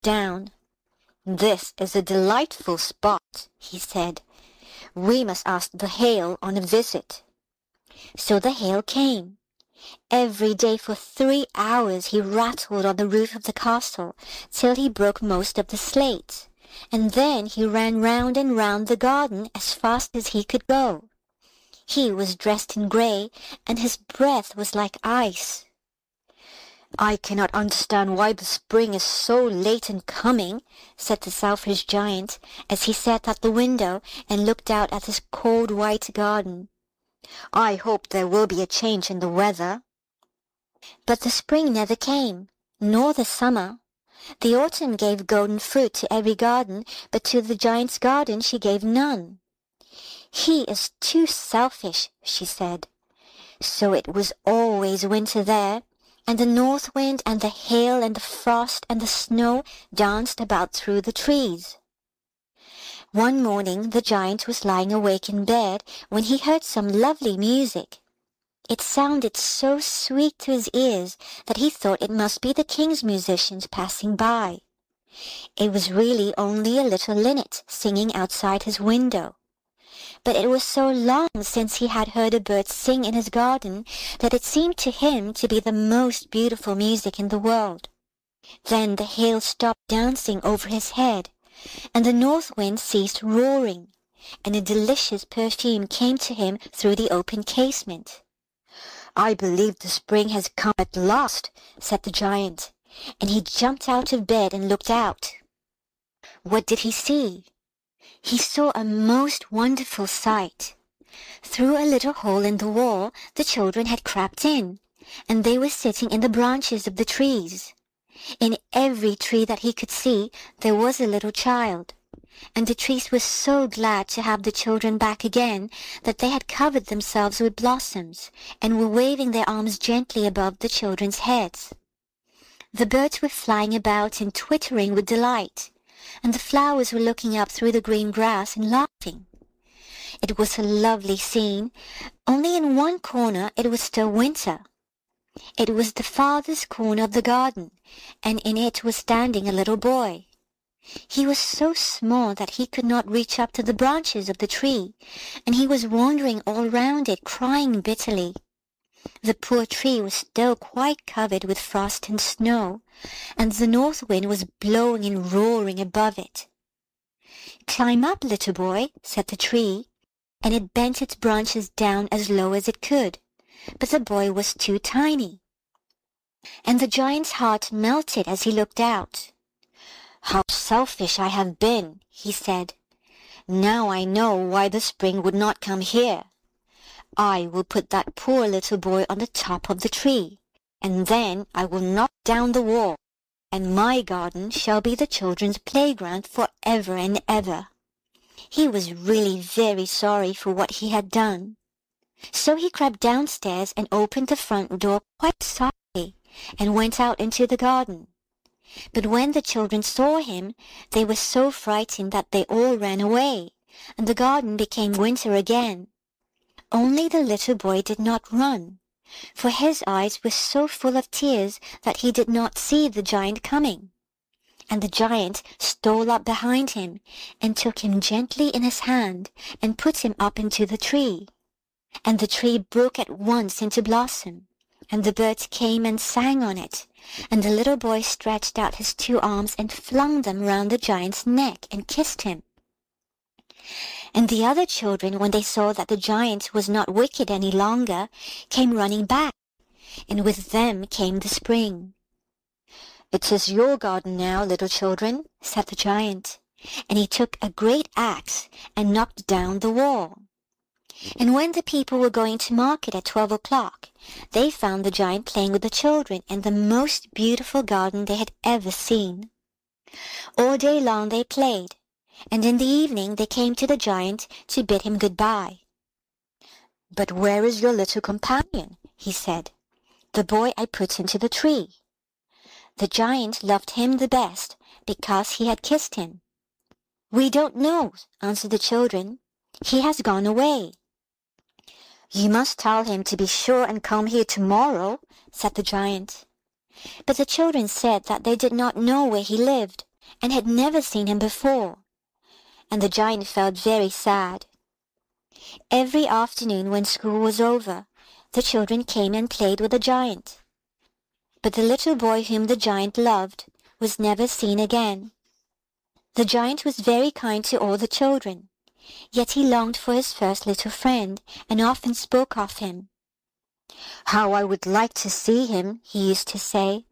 down. "This is a delightful spot," he said. "We must ask the Hail on a visit." So the Hail came. Every day for 3 hours he rattled on the roof of the castle till he broke most of the slates, and then he ran round and round the garden as fast as he could go. He was dressed in grey, and his breath was like ice. "I cannot understand why the spring is so late in coming," said the selfish giant, as he sat at the window and looked out at his cold white garden. "I hope there will be a change in the weather." But the spring never came, nor the summer. The autumn gave golden fruit to every garden, but to the giant's garden she gave none. "He is too selfish," she said. So it was always winter there, and the north wind and the hail and the frost and the snow danced about through the trees. One morning the giant was lying awake in bed when he heard some lovely music. It sounded so sweet to his ears that he thought it must be the king's musicians passing by. It was really only a little linnet singing outside his window. But it was so long since he had heard a bird sing in his garden that it seemed to him to be the most beautiful music in the world. Then the hail stopped dancing over his head, and the north wind ceased roaring, and a delicious perfume came to him through the open casement. "I believe the spring has come at last," said the giant, and he jumped out of bed and looked out. What did he see? He saw a most wonderful sight. Through a little hole in the wall the children had crept in, and they were sitting in the branches of the trees. In every tree that he could see there was a little child, and the trees were so glad to have the children back again that they had covered themselves with blossoms and were waving their arms gently above the children's heads. The birds were flying about and twittering with delight, and the flowers were looking up through the green grass and laughing. It was a lovely scene, only in one corner it was still winter. It was the farthest corner of the garden, and in it was standing a little boy. He was so small that he could not reach up to the branches of the tree, and he was wandering all round it, crying bitterly. The poor tree was still quite covered with frost and snow, and the north wind was blowing and roaring above it. "Climb up, little boy," said the tree, and it bent its branches down as low as it could, but the boy was too tiny. And the giant's heart melted as he looked out. "How selfish I have been," he said. "Now I know why the spring would not come here. I will put that poor little boy on the top of the tree, and then I will knock down the wall, and my garden shall be the children's playground for ever and ever." He was really very sorry for what he had done. So he crept downstairs and opened the front door quite softly and went out into the garden. But when the children saw him, they were so frightened that they all ran away, and the garden became winter again. Only the little boy did not run, for his eyes were so full of tears that he did not see the giant coming. And the giant stole up behind him and took him gently in his hand and put him up into the tree. And the tree broke at once into blossom, and the birds came and sang on it, and the little boy stretched out his 2 arms and flung them round the giant's neck and kissed him. And the other children, when they saw that the giant was not wicked any longer, came running back, and with them came the spring. "It is your garden now, little children," said the giant, and he took a great axe and knocked down the wall. And when the people were going to market at 12 o'clock, they found the giant playing with the children in the most beautiful garden they had ever seen. All day long they played, and in the evening they came to the giant to bid him good-bye. "But where is your little companion?" he said. "The boy I put into the tree." The giant loved him the best because he had kissed him. "We don't know," answered the children. "He has gone away." "You must tell him to be sure and come here tomorrow," said the giant. But the children said that they did not know where he lived, and had never seen him before, and the giant felt very sad. Every afternoon when school was over, the children came and played with the giant. But the little boy whom the giant loved was never seen again. The giant was very kind to all the children, yet he longed for his first little friend and often spoke of him. "How I would like to see him," he used to say.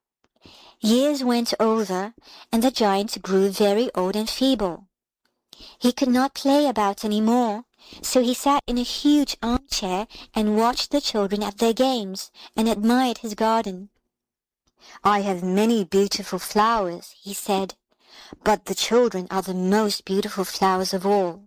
Years went over, and the giant grew very old and feeble. He could not play about any more, so he sat in a huge armchair and watched the children at their games and admired his garden. "I have many beautiful flowers," he said, "but the children are the most beautiful flowers of all."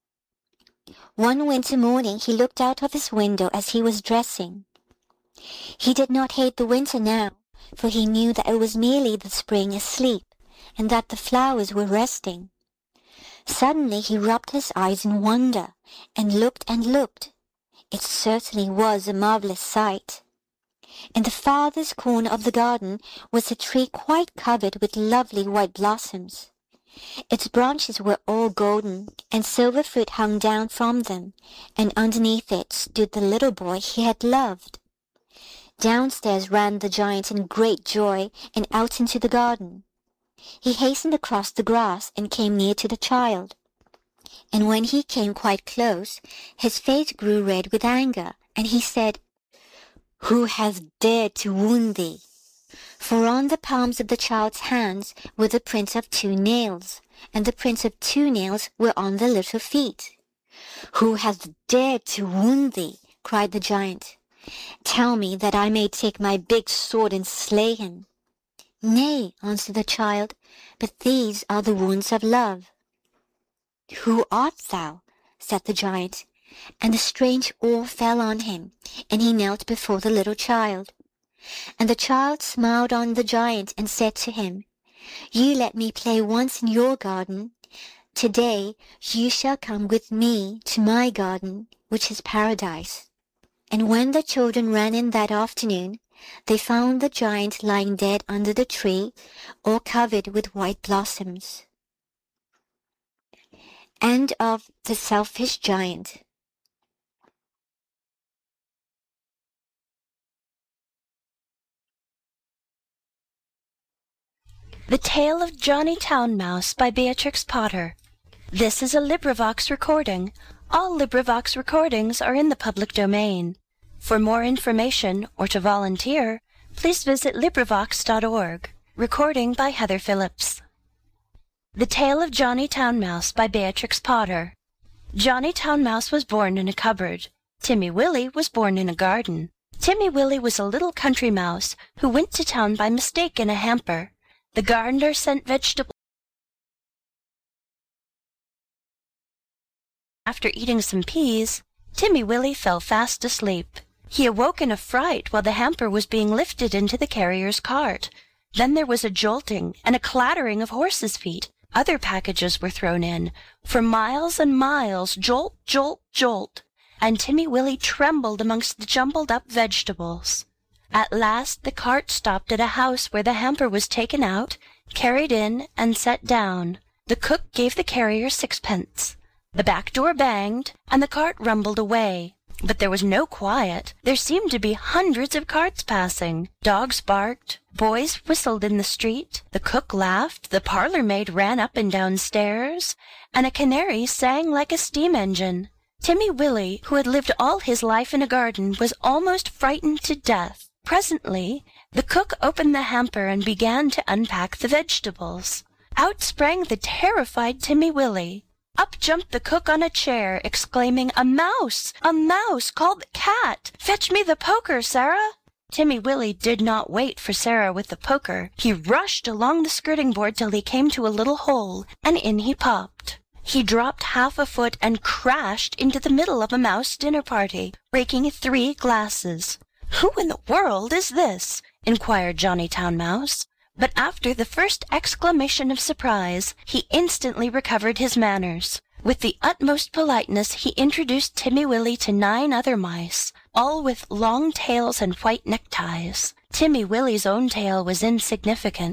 One winter morning he looked out of his window as he was dressing. He did not hate the winter now, for he knew that it was merely the spring asleep, and that the flowers were resting. Suddenly he rubbed his eyes in wonder, and looked and looked. It certainly was a marvelous sight. In the farthest corner of the garden was a tree quite covered with lovely white blossoms. Its branches were all golden, and silver fruit hung down from them, and underneath it stood the little boy he had loved. Downstairs ran the giant in great joy, and out into the garden. He hastened across the grass and came near to the child. And when he came quite close, his face grew red with anger, and he said, "Who has dared to wound thee?" For on the palms of the child's hands were the prints of 2 nails, and the prints of 2 nails were on the little feet. "Who has dared to wound thee?" cried the giant. "Tell me, that I may take my big sword and slay him." "Nay," answered the child, "but these are the wounds of love." "Who art thou?" said the giant, and a strange awe fell on him, and he knelt before the little child. And the child smiled on the giant and said to him, "You let me play once in your garden. Today you shall come with me to my garden, which is paradise." And when the children ran in that afternoon, they found the giant lying dead under the tree, all covered with white blossoms. End of The Selfish Giant. The Tale of Johnny Town Mouse by Beatrix Potter. This is a LibriVox recording. All LibriVox recordings are in the public domain. For more information or to volunteer, please visit LibriVox.org. Recording by Heather Phillips. The Tale of Johnny Town Mouse by Beatrix Potter. Johnny Town Mouse was born in a cupboard. Timmy Willie was born in a garden. Timmy Willie was a little country mouse who went to town by mistake in a hamper. The gardener sent vegetables. After eating some peas, Timmy Willie fell fast asleep. He awoke in a fright while the hamper was being lifted into the carrier's cart. Then there was a jolting and a clattering of horses' feet. Other packages were thrown in. For miles and miles, jolt, jolt, jolt, and Timmy Willie trembled amongst the jumbled-up vegetables. At last the cart stopped at a house where the hamper was taken out, carried in, and set down. The cook gave the carrier 6pence. The back door banged, and the cart rumbled away. But there was no quiet. There seemed to be hundreds of carts passing. Dogs barked. Boys whistled in the street. The cook laughed. The parlor maid ran up and down stairs. And a canary sang like a steam engine. Timmy Willie, who had lived all his life in a garden, was almost frightened to death. Presently, the cook opened the hamper and began to unpack the vegetables. Out sprang the terrified Timmy Willie. Up jumped the cook on a chair, exclaiming, "A mouse! A mouse! Call the cat! Fetch me the poker, Sarah!" Timmy Willie did not wait for Sarah with the poker. He rushed along the skirting board till he came to a little hole, and in he popped. He dropped half a foot and crashed into the middle of a mouse dinner party, breaking 3 glasses. "Who in the world is this?" inquired Johnny Town Mouse. But after the first exclamation of surprise, he instantly recovered his manners. With the utmost politeness, he introduced Timmy Willie to 9 other mice, all with long tails and white neckties. Timmy Willie's own tail was insignificant.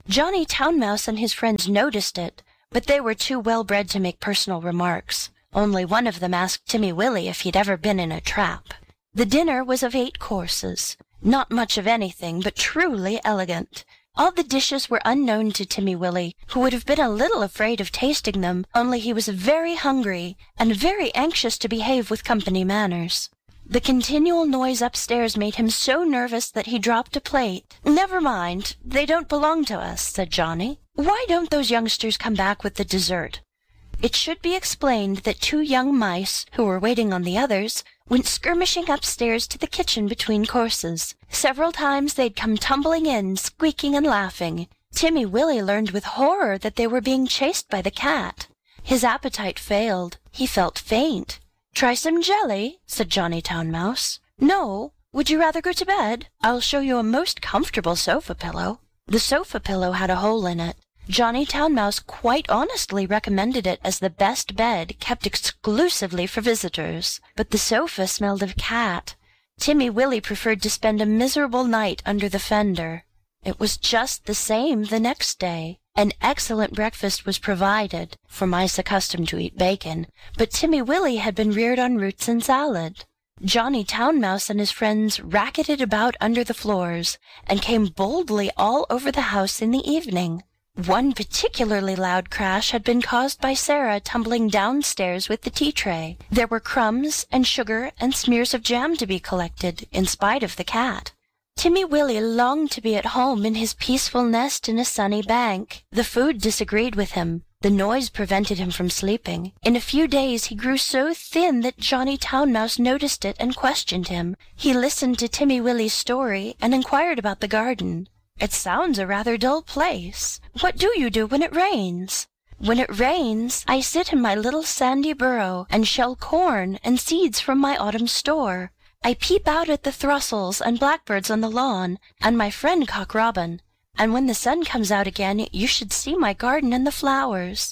Johnny Town Mouse and his friends noticed it, but they were too well-bred to make personal remarks. Only one of them asked Timmy Willie if he'd ever been in a trap. The dinner was of 8 courses, not much of anything, but truly elegant. All the dishes were unknown to Timmy Willie, who would have been a little afraid of tasting them, only he was very hungry and very anxious to behave with company manners. The continual noise upstairs made him so nervous that he dropped a plate. "Never mind, they don't belong to us," said Johnny. "Why don't those youngsters come back with the dessert?" It should be explained that 2 young mice, who were waiting on the others, went skirmishing upstairs to the kitchen between courses. Several times they'd come tumbling in, squeaking and laughing. Timmy Willie learned with horror that they were being chased by the cat. His appetite failed. He felt faint. "Try some jelly," said Johnny Town Mouse. "No? Would you rather go to bed? I'll show you a most comfortable sofa pillow." The sofa pillow had a hole in it. Johnny Town Mouse quite honestly recommended it as the best bed kept exclusively for visitors, but the sofa smelled of cat. Timmy Willie preferred to spend a miserable night under the fender. It was just the same the next day. An excellent breakfast was provided, for mice accustomed to eat bacon, but Timmy Willie had been reared on roots and salad. Johnny Town Mouse and his friends racketed about under the floors, and came boldly all over the house in the evening. One particularly loud crash had been caused by Sarah tumbling downstairs with the tea tray. There were crumbs and sugar and smears of jam to be collected, in spite of the cat. Timmy Willie longed to be at home in his peaceful nest in a sunny bank. The food disagreed with him. The noise prevented him from sleeping. In a few days he grew so thin that Johnny Town Mouse noticed it and questioned him. He listened to Timmy Willie's story and inquired about the garden. "It sounds a rather dull place. What do you do when it rains?" "When it rains, I sit in my little sandy burrow and shell corn and seeds from my autumn store. I peep out at the throstles and blackbirds on the lawn, and my friend Cock Robin. And when the sun comes out again, you should see my garden and the flowers.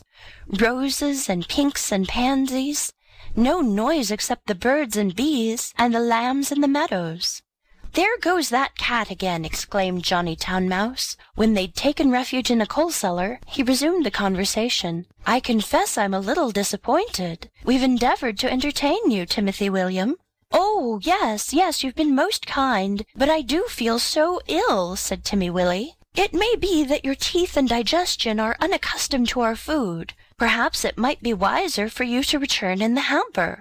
Roses and pinks and pansies. No noise except the birds and bees and the lambs in the meadows." "There goes that cat again," exclaimed Johnny Town Mouse. When they'd taken refuge in a coal cellar, he resumed the conversation. "I confess I'm a little disappointed. We've endeavored to entertain you, Timothy William." "Oh, yes, you've been most kind, but I do feel so ill," said Timmy Willie. "It may be that your teeth and digestion are unaccustomed to our food. Perhaps it might be wiser for you to return in the hamper."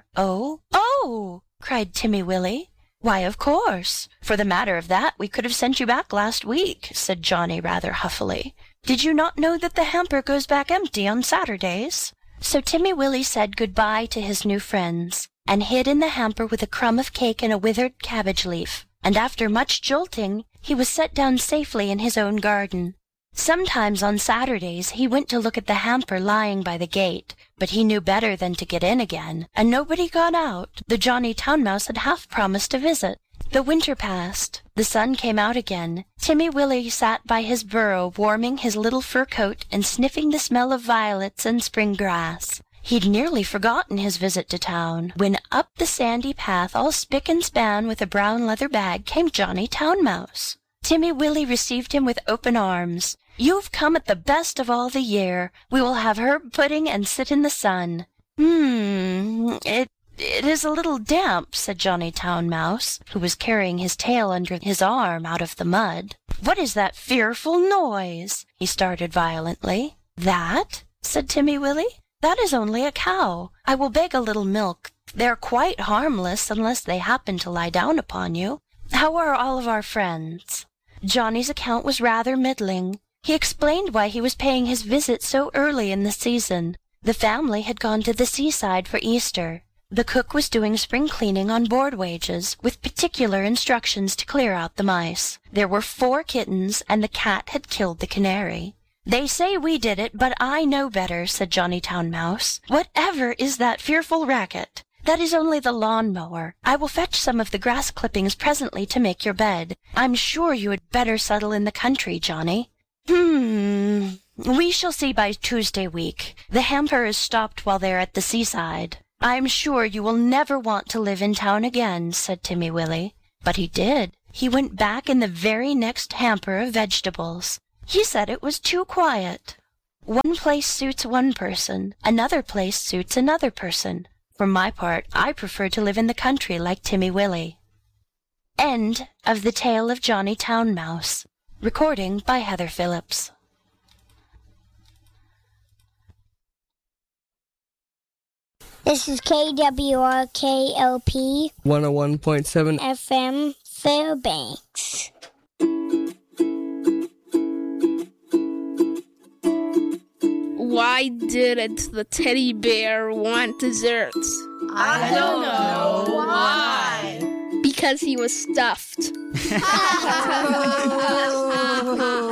Oh, cried Timmy Willie. "Why, of course. For the matter of that, we could have sent you back last week," said Johnny rather huffily. "Did you not know that the hamper goes back empty on Saturdays?" So Timmy Willie said good-bye to his new friends, and hid in the hamper with a crumb of cake and a withered cabbage leaf. And after much jolting, he was set down safely in his own garden. Sometimes on Saturdays he went to look at the hamper lying by the gate, but he knew better than to get in again, and nobody got out, though Johnny Town Mouse had half promised to visit. The winter passed. The sun came out again. Timmy Willie sat by his burrow warming his little fur coat and sniffing the smell of violets and spring grass. He'd nearly forgotten his visit to town, when up the sandy path, all spick and span with a brown leather bag, came Johnny Town Mouse. Timmy Willie received him with open arms. "You've come at the best of all the year. We will have herb pudding and sit in the sun." It is a little damp," said Johnny Town Mouse, who was carrying his tail under his arm out of the mud. "What is that fearful noise?" He started violently. "That?" said Timmy Willie. "That is only a cow. I will beg a little milk. They are quite harmless unless they happen to lie down upon you. How are all of our friends?" Johnny's account was rather middling. He explained why he was paying his visit so early in the season. The family had gone to the seaside for Easter. The cook was doing spring cleaning on board wages, with particular instructions to clear out the mice. There were 4 kittens, and the cat had killed the canary. "They say we did it, but I know better," said Johnny Town Mouse. "Whatever is that fearful racket?" "That is only the lawn-mower. I will fetch some of the grass clippings presently to make your bed. I'm sure you had better settle in the country, Johnny." We shall see by Tuesday week. The hamper is stopped while they're at the seaside." "I'm sure you will never want to live in town again," said Timmy Willie. But he did. He went back in the very next hamper of vegetables. He said it was too quiet. One place suits one person, another place suits another person. For my part, I prefer to live in the country like Timmy Willie. End of The Tale of Johnny Town Mouse. Recording by Heather Phillips. This is KWRKLP 101.7 FM Fairbanks. Why didn't the teddy bear want desserts? I don't know. Why? Because he was stuffed.